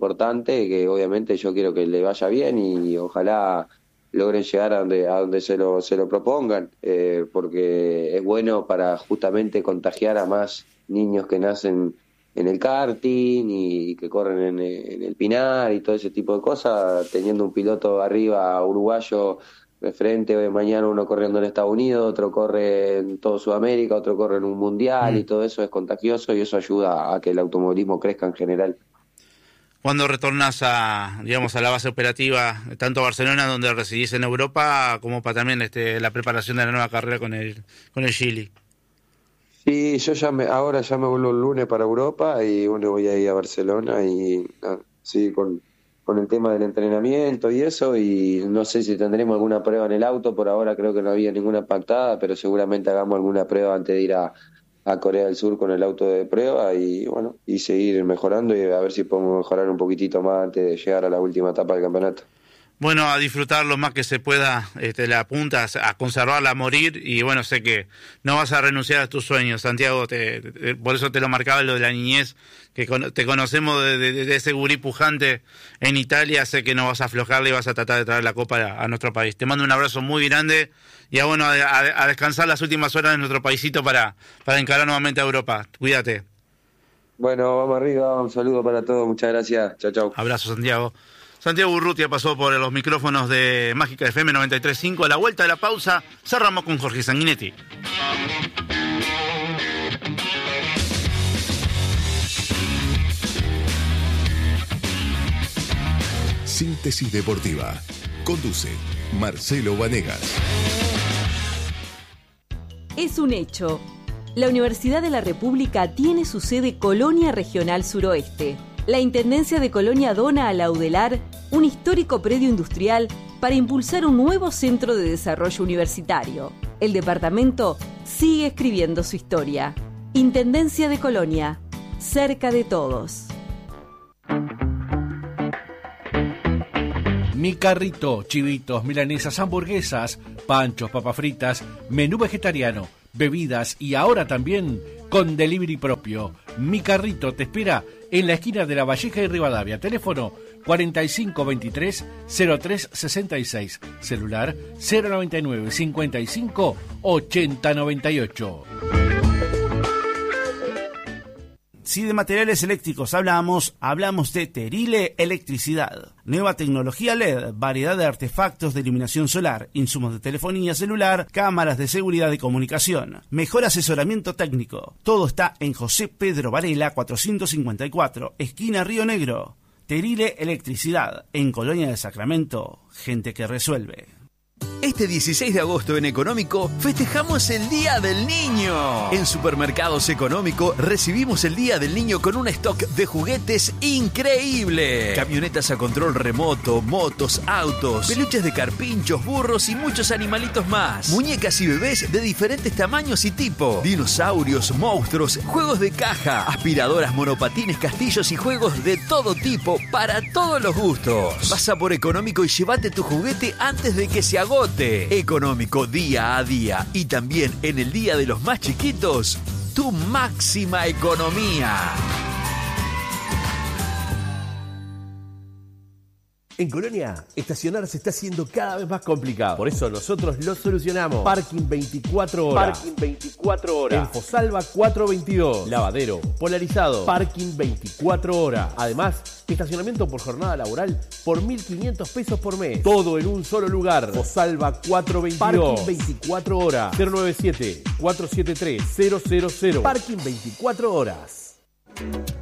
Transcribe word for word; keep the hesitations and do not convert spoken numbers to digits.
importante, que obviamente yo quiero que le vaya bien y ojalá logren llegar a donde, a donde se lo, se lo propongan, eh, porque es bueno para justamente contagiar a más niños que nacen en el karting y que corren en, en el Pinar y todo ese tipo de cosas, teniendo un piloto arriba uruguayo de frente, hoy mañana uno corriendo en Estados Unidos, otro corre en todo Sudamérica, otro corre en un mundial, mm. y todo eso es contagioso y eso ayuda a que el automovilismo crezca en general. ¿Cuándo retornas a, digamos, a la base operativa, tanto a Barcelona, donde residís en Europa, como para también este, la preparación de la nueva carrera con el, con el Gili? Sí, yo ya me, ahora ya me vuelvo el lunes para Europa y bueno, voy a ir a Barcelona y ah, sí, con, con el tema del entrenamiento y eso, y no sé si tendremos alguna prueba en el auto, por ahora creo que no había ninguna pactada, pero seguramente hagamos alguna prueba antes de ir a, a Corea del Sur con el auto de prueba y bueno, y seguir mejorando y a ver si podemos mejorar un poquitito más antes de llegar a la última etapa del campeonato. Bueno, a disfrutar lo más que se pueda, este, la punta, a conservarla, a morir, y bueno, sé que no vas a renunciar a tus sueños, Santiago, te, te, por eso te lo marcaba lo de la niñez, que con, te conocemos de, de, de ese gurí pujante en Italia, sé que no vas a aflojarle y vas a tratar de traer la copa a, a nuestro país. Te mando un abrazo muy grande y a, bueno, a, a, a descansar las últimas horas de nuestro paisito para, para encarar nuevamente a Europa. Cuídate. Bueno, vamos arriba, un saludo para todos, muchas gracias, chao, chao. Abrazo, Santiago. Santiago Urrutia pasó por los micrófonos de Mágica F M noventa y tres punto cinco. A la vuelta de la pausa, cerramos con Jorge Sanguinetti. Síntesis Deportiva. Conduce Marcelo Vanegas. Es un hecho. La Universidad de la República tiene su sede Colonia Regional Suroeste. La Intendencia de Colonia dona a la UDELAR un histórico predio industrial para impulsar un nuevo centro de desarrollo universitario. El departamento sigue escribiendo su historia. Intendencia de Colonia, cerca de todos. Mi Carrito, chivitos, milanesas, hamburguesas, panchos, papas fritas, menú vegetariano, bebidas y ahora también con delivery propio. Mi Carrito te espera en la esquina de La Valleja y Rivadavia. Teléfono cuarenta y cinco veintitrés cero tres sesenta y seis. Celular cero noventa y nueve cincuenta y cinco ochenta noventa y ocho. Si de materiales eléctricos hablamos, hablamos de Terile Electricidad. Nueva tecnología L E D, variedad de artefactos de iluminación solar, insumos de telefonía celular, cámaras de seguridad y comunicación. Mejor asesoramiento técnico. Todo está en José Pedro Varela cuatrocientos cincuenta y cuatro, esquina Río Negro. Terile Electricidad, en Colonia del Sacramento. Gente que resuelve. Este dieciséis de agosto en Económico festejamos el Día del Niño. En Supermercados Económico recibimos el Día del Niño con un stock de juguetes increíble. Camionetas a control remoto, motos, autos, peluches de carpinchos, burros y muchos animalitos más. Muñecas y bebés de diferentes tamaños y tipo. Dinosaurios, monstruos, juegos de caja, aspiradoras, monopatines, castillos y juegos de todo tipo para todos los gustos. Pasa por Económico y llévate tu juguete antes de que se agote. Económico día a día y también en el Día de los Más Chiquitos, tu máxima economía. En Colonia, estacionar se está haciendo cada vez más complicado. Por eso nosotros lo solucionamos. Parking veinticuatro horas. Parking veinticuatro horas. En Fosalva cuatrocientos veintidós. Lavadero, polarizado. Parking veinticuatro horas. Además, estacionamiento por jornada laboral por mil quinientos pesos por mes. Todo en un solo lugar. Fosalva cuatrocientos veintidós. Parking veinticuatro horas. cero nueve siete, cuatro siete tres, cero cero cero. Parking veinticuatro horas.